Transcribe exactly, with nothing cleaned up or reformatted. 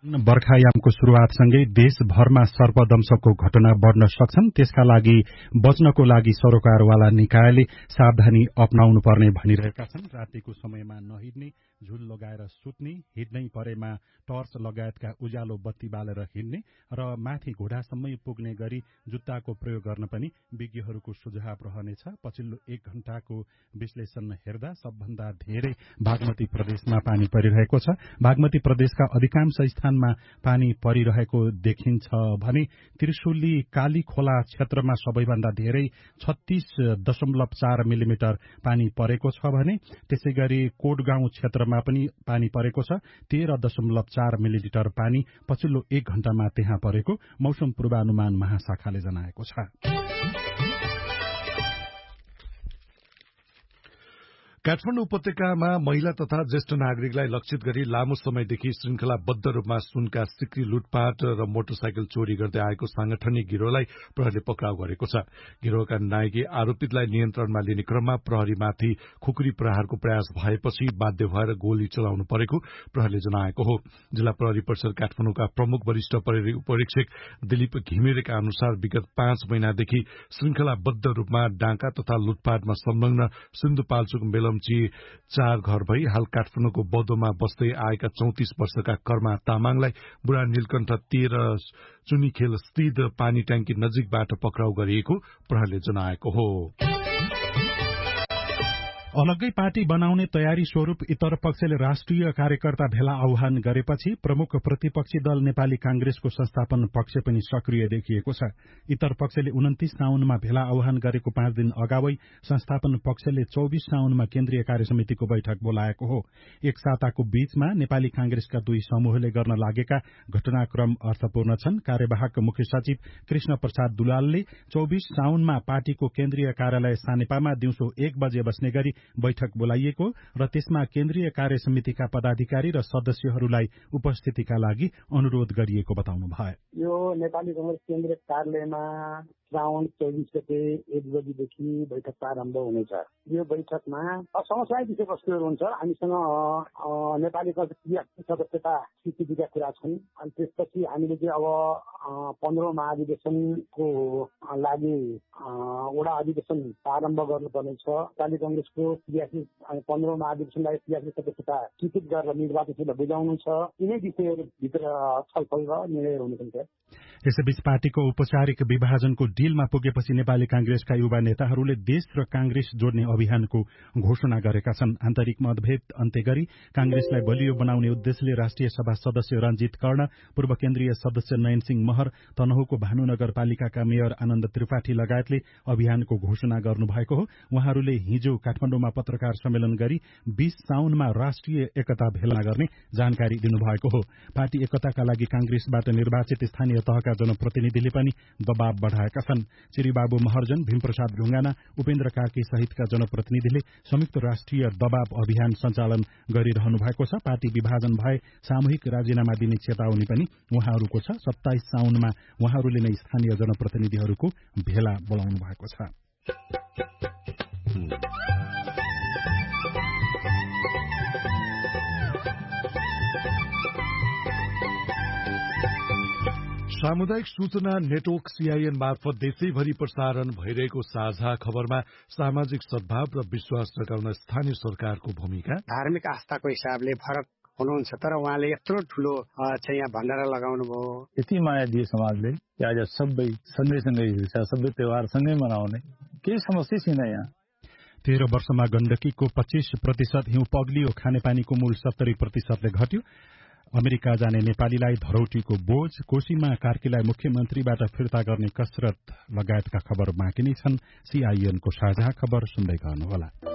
बर्खायामको शुरूआतसँगै देशभरमा सर्पदंशको घटना बढ़न सक्छन्। त्यसका लागि बच्नको लागि सरोकारवाला निकायले सावधानी अपनाउनु पर्ने भनिरहेका छन्। रातिको समयमा नहिड्ने, झुल लगाएर सुत्ने, हिड्नै परेमा टर्च लगायतका उज्यालो बत्ती बालेर हिड्ने र माथि घुँडासम्मै पुग्ने गरी जुत्ताको प्रयोग गर्न पनि विज्ञहरूको सुझाव रहनेछ। पछिल्लो एक घण्टाको विश्लेषण हेर्दा सबभन्दा धेरै बागमती प्रदेशमा पानी परिरहेको छ। बागमती प्रदेशका अधिकांश स्थानमा पानी परिरहेको देखिन्छ भने त्रिशुली काली खोला क्षेत्रमा सबैभन्दा धेरै छत्तीस दशमलव चार मिलिमिटर पानी परेको छ भने त्यसै गरी कोटगाउँ क्षेत्रमा पनि पानी परेको छ। तेह्र दशमलव चार मिलिलिटर पानी पछिल्लो एक घण्टामा त्यहाँ परेको मौसम पूर्वानुमान महाशाखाले जनाएको छ। काठमाडौँ उपत्यकामा महिला तथा ज्येष्ठ नागरिकलाई लक्षित गरी लामो समयदेखि श्रृंखलाबद्ध रूपमा सुनका सिक्री लुटपाट र मोटरसाइकल चोरी गर्दै आएको सांगठनिक गिरोहलाई प्रहरीले पक्राउ गरेको छ। गिरोहका नायकी आरोपितलाई नियन्त्रणमा लिने क्रममा प्रहरीमाथि खुकुरी प्रहारको प्रयास भएपछि बाध्य भएर गोली चलाउनु परेको प्रहरीले जनाएको हो। जिल्ला प्रहरी परिषद काठमाडौँका प्रमुख वरिष्ठ प्रहरी उपरीक्षक दिलीप घिमिरेका अनुसार विगत पाँच महिनादेखि श्रृंखलाबद्ध रूपमा डाँका तथा लुटपाटमा संलग्न सिन्धुपाल्चोक बेलम चार घर भई हाल काठमाडौँको बौद्धमा बस्दै आएका चौतिस वर्षका कर्मा तामाङलाई बुढा नीलकण्ठ तेह्र चुनीखेल स्थित पानी ट्याङ्की नजिकबाट पक्राउ गरिएको प्रहरीले जनाएको हो। अलग्गै पार्टी बनाउने तयारी स्वरूप इतर पक्षले राष्ट्रिय कार्यकर्ता भेला आह्वान गरेपछि प्रमुख प्रतिपक्षी दल नेपाली कांग्रेसको संस्थापन पक्ष पनि सक्रिय देखिएको छ। इतर पक्षले उन्तीस साउनमा भेला आह्वान गरेको पाँच दिन अगावै संस्थापन पक्षले चौबीस साउनमा केन्द्रीय कार्यसमितिको बैठक बोलाएको हो। एक साताको बीचमा नेपाली कांग्रेसका दुई समूहले गर्न लागेका घटनाक्रम अर्थपूर्ण छन्। कार्यवाहक मुख्य सचिव कृष्ण प्रसाद दुलालले चौबीस साउनमा पार्टीको केन्द्रीय कार्यालय सानेपामा दिउँसो एक बजे बस्ने गरी बैठक बोलाइएको र त्यसमा केन्द्रीय कार्य समितिका पदाधिकारी र सदस्यहरूलाई उपस्थितिका लागि अनुरोध गरिएको बताउनु भयो। यो नेपाली कांग्रेस केन्द्रीय कार्यालयमा श्रावण चौबिस गते एक बजीदेखि बैठक प्रारम्भ हुनेछ। यो बैठकमा समसामयिक विषयवस्तुहरू हुन्छ। हामीसँग नेपाली कांग्रेस सदस्यता स्वीकृतिका कुरा छन्। अनि त्यसपछि हामीले चाहिँ अब पन्ध्रौं महाधिवेशनको लागि वडा अधिवेशन प्रारम्भ गर्नुपर्नेछ। नेपाली कांग्रेसको क्रियाशील पन्ध्रौं महाधिवेशनलाई क्रियाशील सदस्यता स्वीकृत गरेर निर्वाचनलाई बुझाउनु छ। यिनै विषयहरूभित्र छलफल र निर्णय हुनुहुन्छ। यसैबीच पार्टीको औपचारिक विभाजनको डिलमा पुगेपछि नेपाली कांग्रेसका युवा नेताहरूले देश र कांग्रेस जोड्ने अभियानको घोषणा गरेका छन्। आन्तरिक मतभेद अन्त्य गरी कांग्रेसलाई बलियो बनाउने उद्देश्यले राष्ट्रिय सभा सदस्य रञ्जित कर्ण, पूर्व केन्द्रीय सदस्य नयनसिंह महर, तनहुँको भानु नगरपालिकाका मेयर आनन्द त्रिपाठी लगायतले अभियानको घोषणा गर्नुभएको हो। उहाँहरूले हिजो काठमाडौँमा पत्रकार सम्मेलन गरी बीस साउनमा राष्ट्रिय एकता भेला गर्ने जानकारी दिनुभएको हो। पार्टी एकताका लागि कांग्रेसबाट निर्वाचित स्थानीय तहका जनप्रतिनिधिले पनि दबाव बढ़ाएका छन्। चिरीबाबु महर्जन, भीमप्रसाद ढुङ्गाना, उपेन्द्र कार्की सहितका जनप्रतिनिधिले संयुक्त राष्ट्रिय दबाव अभियान सञ्चालन गरिरहनु भएको छ। पार्टी विभाजन भए सामूहिक राजीनामा दिने चेतावनी पनि उहाँहरूको छ। सत्ताइस साउनमा उहाँहरूले नै स्थानीय जनप्रतिनिधिहरूको भेला बोलाउनु भएको छ। सामुदायिक सूचना नेटवर्क सीआईएन मार्फत देशैभरि प्रसारण भइरहेको साझा खबरमा सामाजिक सद्भाव र विश्वास जगाउन स्थानीय सरकारको भूमिका। धार्मिक आस्थाको हिसाबले फरक हुनुहुन्छ, तर उहाँले यत्रो ठुलो चाहिँ यहाँ भण्डारा लगाउनु भयो। यति माया दिए समाजले कि आज सबै सँगै हिँड्छ, सबै त्योहार सँगै मनाउने, केही समस्या छैन। यहाँ तेह्र वर्षमा गण्डकीको पच्चीस प्रतिशत हिउँ पग्लियो, खानेपानीको मूल सत्तरी प्रतिशतले घट्यो। अमेरिका जाने नेपालीलाई धरौटीको बोझ, कोशीमा कार्कीलाई मुख्यमन्त्रीबाट फिर्ता गर्ने कसरत लगायतका खबर बाँकी नै छन्। सीआईएनको साझा खबर सुन्दै गर्नुहोला।